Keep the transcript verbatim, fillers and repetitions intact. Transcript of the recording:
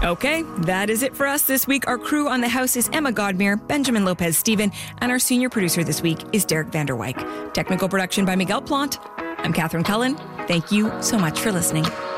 Okay, that is it for us this week. Our crew on the house is Emma Godmere, Benjamin Lopez-Steven, and our senior producer this week is Derek Vanderwyk. Technical production by Miguel Plant. I'm Catherine Cullen. Thank you so much for listening.